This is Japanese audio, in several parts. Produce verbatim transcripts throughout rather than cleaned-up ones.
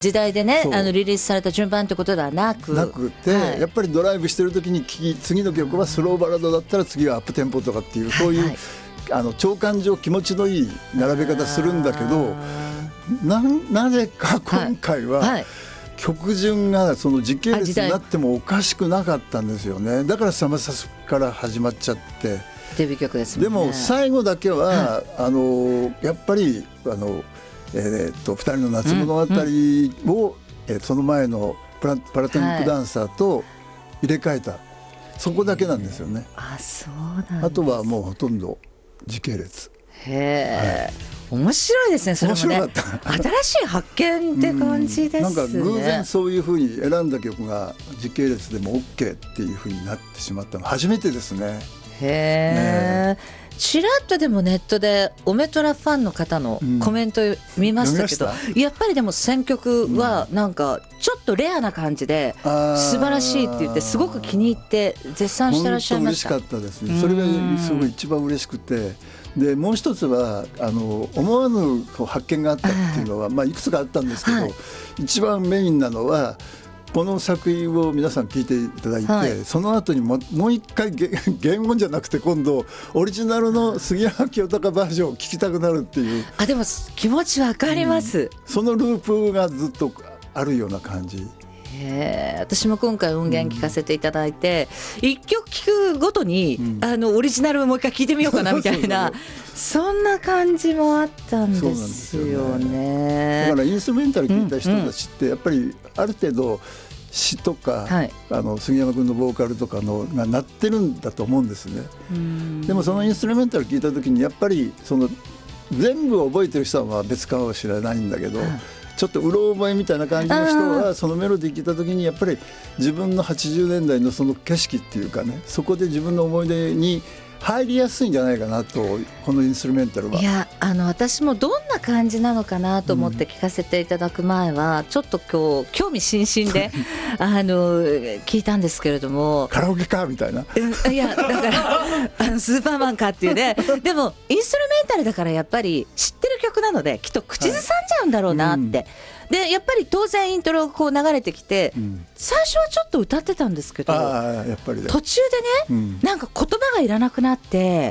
時代でねあのリリースされた順番ってことではなくなくて、 はい、 やっぱりドライブしてる時に聴き次の曲はスローバラードだったら次はアップテンポとかっていう、はい、そういう、はい、あの長感情気持ちのいい並べ方するんだけど な, なぜか今回は、はいはい、曲順がその時系列になってもおかしくなかったんですよね。だからサマサスから始まっちゃってデビュー曲ですもんね。 でも最後だけは、はい、あのやっぱりあのえー、っとふたりの夏物語を、うんうんえー、その前のパ ラ, パラトニックダンサーと入れ替えた、はい、そこだけなんですよね。 あ、そうなんです。 あとはもうほとんど時系列。 へー、はい、面白いですね。それもね、新しい発見って感じですね。 なんか偶然そういうふうに選んだ曲が時系列でも OK っていうふうになってしまったの初めてですね。 へー、ね、ちらっとでもネットでオメトラファンの方のコメント見ましたけど、うん、やっぱりでも選曲はなんかちょっとレアな感じで素晴らしいって言ってすごく気に入って絶賛してらっしゃいました。 本当嬉しかったですね。それがすごい一番嬉しくて、でもう一つはあの思わぬ発見があったっていうのは、まあ、いくつかあったんですけど、はい、一番メインなのはこの作品を皆さん聞いていただいて、はい、その後にももう一回原音じゃなくて今度オリジナルの杉山清隆バージョンを聞きたくなるっていう。 あ、でも気持ちわかります、うん、 そのループがずっとあるような感じ。 へー、私も今回音源聞かせていただいて、うん、一曲聞くごとに、うん、あのオリジナルをもう一回聞いてみようかなみたいなそんな感じもあったんですよ ね, よね。 だからインストゥルメンタル聞いた人たちってやっぱりある程度詩とか、はい、あの杉山君のボーカルとかのが鳴ってるんだと思うんですね。うん、でもそのインストゥルメンタル聞いた時にやっぱりその全部覚えてる人は別かもしれないんだけど、はい、ちょっとうろ覚えみたいな感じの人はそのメロディー聞いた時にやっぱり自分のはちじゅうねんだいのその景色っていうかね、そこで自分の思い出に入りやすいんじゃないかなと、このインストゥルメンタルは。 いや、あの私もどんな感じなのかなと思って聞かせていただく前は、うん、ちょっと今日興味津々であの聞いたんですけれども、 カラオケかみたいな、 いやだからあのスーパーマンかっていうねでもインストゥルメンタルだからやっぱり知ってる曲なのできっと口ずさんじゃうんだろうなって、はい、うん、でやっぱり当然イントロがこう流れてきて、うん、最初はちょっと歌ってたんですけど、 あ、やっぱりね、 途中でね、うん、なんか言葉がいらなくなって、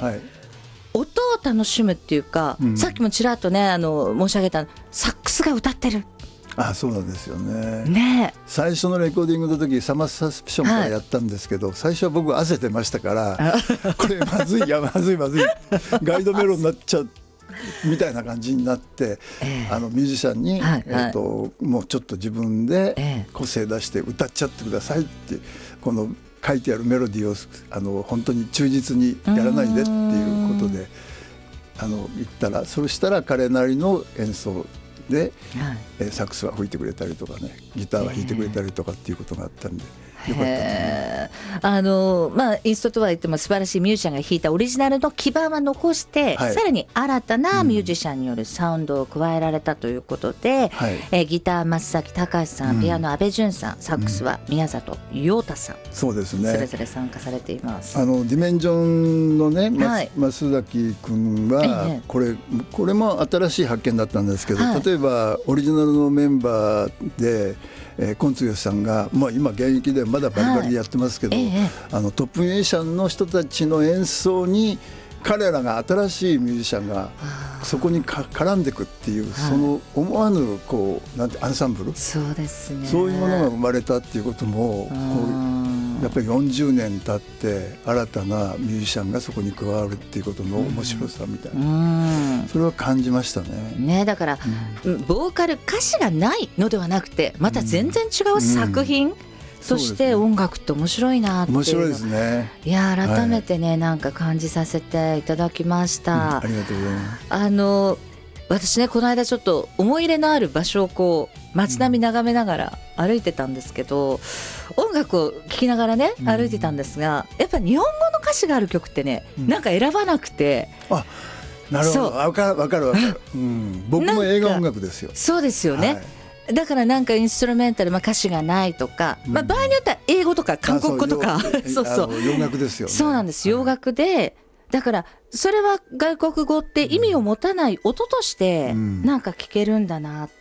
はい、音を楽しむっていうか、うん、さっきもちらっとねあの申し上げたサックスが歌ってる。 あ、そうなんですよ ね, ね。 最初のレコーディングの時サマーサスピションからやったんですけど、はい、最初は僕汗てましたからこれまずい、いやまずいまずいガイドメロになっちゃうみたいな感じになって、えー、あのミュージシャンに、はいはい、えー、ともうちょっと自分で個性出して歌っちゃってくださいって、この書いてあるメロディーをあの本当に忠実にやらないでっていうことであの言ったら、そしたら彼なりの演奏で、はい、えー、サックスは吹いてくれたりとかね、ギターは弾いてくれたりとかっていうことがあったんで、よかったね。 あの、まあ、インストとは言っても素晴らしいミュージシャンが弾いたオリジナルの基盤は残して、はい、さらに新たなミュージシャンによるサウンドを加えられたということで、うん、はい、えー、ギター松崎隆さん、ピアノ阿部淳さん、サックスは宮里陽太さん、 そうですね、 それぞれ参加されています。 あのディメンジョンのね、はい、増崎君はこれ、これも新しい発見だったんですけど、はい、例えばオリジナルのメンバーでえー、コンツヨシさんが、まあ、今現役でまだバリバリでやってますけど、はい、ええ、あのトップミュージシャンの人たちの演奏に彼らが新しいミュージシャンがそこにか絡んでいくっていう、その思わぬこうなんてアンサンブル、 そうですね、 そういうものが生まれたっていうこともこうやっぱりよんじゅうねん経って新たなミュージシャンがそこに加わるっていうことの面白さみたいな、うん、それは感じましたね。 ね、だから、うん、ボーカル歌詞がないのではなくてまた全然違う作品、うんうん、そして音楽って面白いなっていうの、 面白いですね。 いや改めてね、はい、なんか感じさせていただきました、うん、 ありがとうございます。 あの私ね、この間ちょっと思い入れのある場所をこう街並み眺めながら歩いてたんですけど、うん、音楽を聴きながらね歩いてたんですが、やっぱ日本語の歌詞がある曲ってね、うん、なんか選ばなくて、 あ、なるほど、分かる分かる分かる、うん、僕も映画音楽ですよ。 そうですよね、はい、だからなんかインストゥルメンタル、まあ、歌詞がないとか、うん、まあ、場合によっては英語とか韓国語とか、そうそう洋楽ですよね。 そうなんです、洋楽で、だからそれは外国語って意味を持たない音としてなんか聞けるんだなっ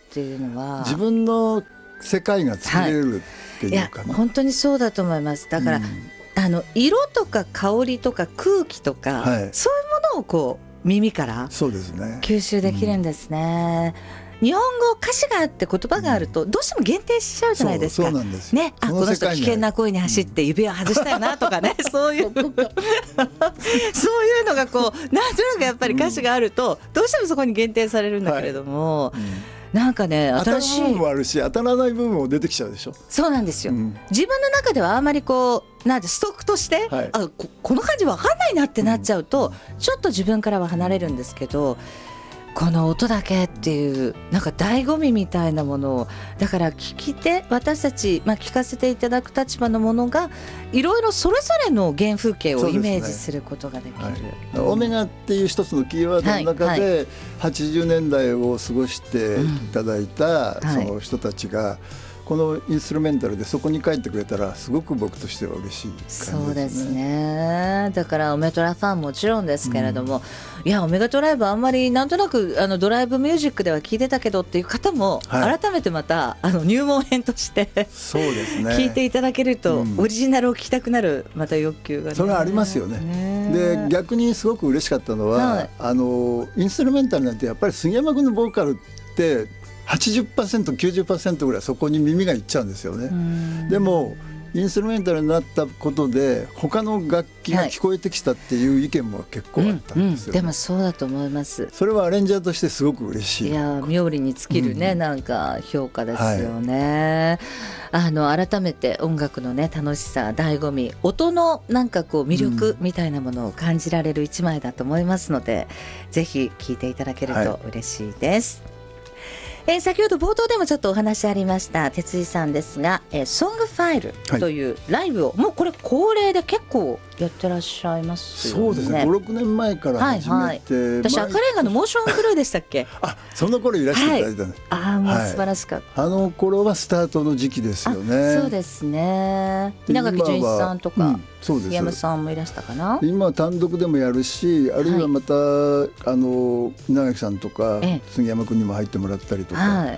っていうのは自分の世界が作れるっていうかな、 はい、いや本当にそうだと思います。だから、うん、あの色とか香りとか空気とか、はい、そういうものをこう耳から吸収できるんですね。日本語歌詞があって言葉があるとどうしても限定しちゃうじゃないですか。 そうそうなんですね、あこの人危険な行為に走って指を外したよなとかね、うん、そういうそういうのがこうなんとなくやっぱり歌詞があるとどうしてもそこに限定されるんだけれども、はいうん、なんかね新しい当たる部分もあるし当たらない部分も出てきちゃうでしょ。 そうなんですよ、うん、自分の中ではあんまりこうなんてストックとして、はい、あ こ, この感じ分かんないなってなっちゃうと、うん、ちょっと自分からは離れるんですけど、この音だけっていうなんか醍醐味みたいなものをだから聞き手私たち、まあ、聞かせていただく立場のものがいろいろそれぞれの原風景をイメージすることができる、 ねはい、オメガっていう一つのキーワードの中で、はいはい、はちじゅうねんだいを過ごしていただいた、うん、その人たちが、はいこのインストゥルメンタルでそこに帰ってくれたらすごく僕としては嬉しい感じですね。 そうですね。だからオメトラファンもちろんですけれども、うん、いやオメガドライブあんまりなんとなくあのドライブミュージックでは聞いてたけどっていう方も、はい、改めてまたあの入門編としてそうですね聞いていただけると、うん、オリジナルを聞きたくなるまた欲求が、ね、 それはありますよね。ねで逆にすごく嬉しかったのは、はい、あのインストゥルメンタルなんてやっぱり杉山君のボーカルってはちじゅっパーセント、きゅうじゅっパーセント ぐらいそこに耳がいっちゃうんですよね。でもインストゥルメンタルになったことで他の楽器が聞こえてきたっていう意見も結構あったんですよ、ねはいうんうん、でもそうだと思います。 それはアレンジャーとしてすごく嬉しい。 いや妙利に尽きるね、うん、なんか評価ですよね、はい、あの改めて音楽のね楽しさ醍醐味音のなんかこう魅力みたいなものを感じられる一枚だと思いますので、うん、ぜひ聴いていただけると嬉しいです、はいえー、先ほど冒頭でもちょっとお話ありました哲井さんですが、えー、ソングファイルというライブを、はい、もうこれ恒例で結構やってらっしゃいますよね。 そうですねご、ろくねんまえから始めて、はいはい、 私赤レンガのモーションクルーでしたっけあその頃いらしていただいたんです、 はい、あもう素晴らしかった、 はい、あの頃はスタートの時期ですよね。 そうですね稲垣潤一さんとか、うんそうです。 山さんもいらしたかな。 今は単独でもやるしあるいはまた、はい、あの稲垣さんとか杉山君にも入ってもらったりとか、はい、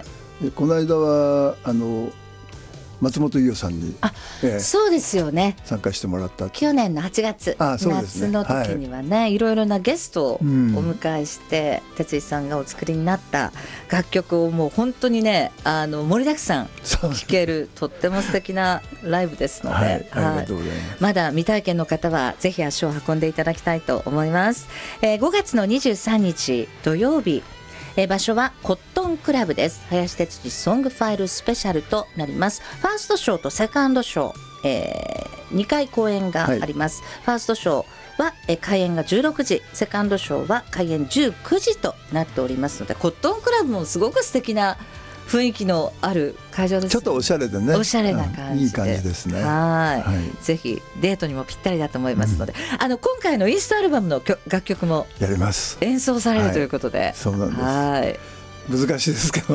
この間はあの松本伊代さんにあ、ええ、そうですよね参加してもらった去年のはちがつあそうです、ね、夏の時にはね、はい、いろいろなゲストをお迎えして、うん、哲井さんがお作りになった楽曲をもう本当にねあの盛りだくさん聴けるとっても素敵なライブですので、はいはい、ありがとうございます。まだ未体験の方はぜひ足を運んでいただきたいと思います、えー、ごがつのにじゅうさんにち土曜日えー、場所はコットンクラブです。林哲司ソングファイルスペシャルとなります。ファーストショーとセカンドショー、えー、にかい公演があります、はい、ファーストショーは、えー、開演がじゅうろくじセカンドショーは開演じゅうくじとなっておりますのでコットンクラブもすごく素敵な雰囲気のある会場です。 ちょっとおしゃれでねおしゃれな感じで、 いい感じですね。 はい、はい、ぜひデートにもぴったりだと思いますので、うん、あの今回のインストアルバムの楽曲もやります演奏されるということで、はい、 そうなんです。 はい難しいですけど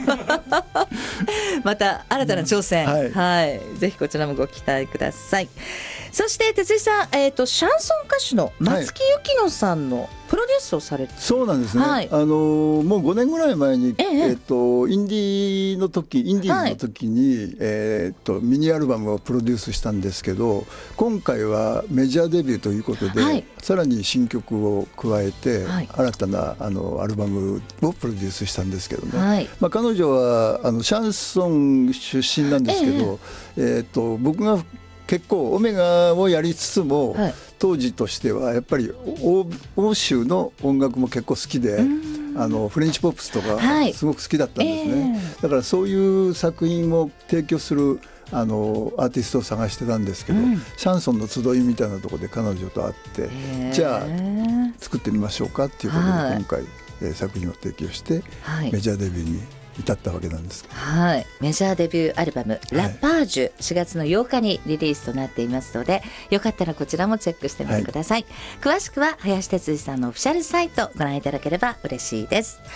また新たな挑戦、うんはいはい、ぜひこちらもご期待ください。そして哲井さん、えーと、シャンソン歌手の松木由紀乃さんのプロデュースをされて、はい、 そうなんですね、はい、あのもうごねんぐらい前に、えええー、とインディーの時インディーズの時に、はいえー、とミニアルバムをプロデュースしたんですけど今回はメジャーデビューということで、はい、さらに新曲を加えて、はい、新たなあのアルバムをプロデュースしたんですけどね、はいまあ、彼女はあのシャンソン出身なんですけど、えええー、と僕が結構オメガをやりつつも、はい、当時としてはやっぱり欧, 欧州の音楽も結構好きであのフレンチポップスとかすごく好きだったんですね、はいえー、だからそういう作品を提供するあのアーティストを探してたんですけど、うん、シャンソンの集いみたいなところで彼女と会って、えー、じゃあ作ってみましょうかっていうことで今回、はいえー、作品を提供して、はい、メジャーデビューに至ったわけなんですけど、 はい、メジャーデビューアルバムラパージュ、はい、しがつのようかにリリースとなっていますのでよかったらこちらもチェックしてみてください、はい、詳しくは林哲司さんのオフィシャルサイトご覧いただければ嬉しいです。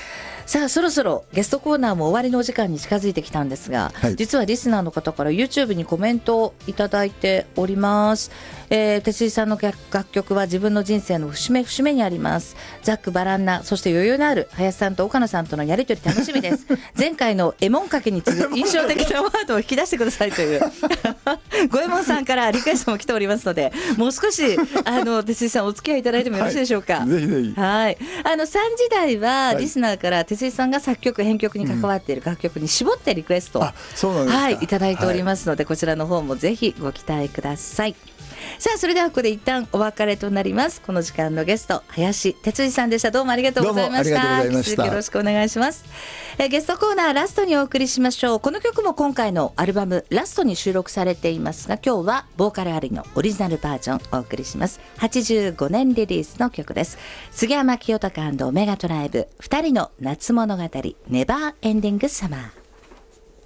さあそろそろゲストコーナーも終わりのお時間に近づいてきたんですが、はい、実はリスナーの方から YouTube にコメントをいただいております。えー、哲井さんの楽曲は自分の人生の節目節目にあります。ざっくばらんな、そして余裕のある林さんと岡野さんとのやり取り楽しみです前回のエモンかけに次ぐ印象的なワードを引き出してくださいという五右衛門さんからリクエストも来ておりますので、もう少しあの哲井さんお付き合いいただいてもよろしいでしょうか。 はい、ぜひぜひ。 はい、あのさんじ台はリスナーから哲井さんが作曲編曲に関わっている楽曲に絞ってリクエストを、 あ、そうなんですか。 はい、いただいておりますので、はい、こちらの方もぜひご期待ください。さあそれではここで一旦お別れとなります。この時間のゲスト林哲司さんでした。どうもありがとうございました。引き続きよろしくお願いします。えゲストコーナーラストにお送りしましょう。この曲も今回のアルバムラストに収録されていますが、今日はボーカルありのオリジナルバージョンお送りします。はちじゅうごねんリリースの曲です。杉山清貴&メガトライブふたりの夏物語ネバーエンディングサマー。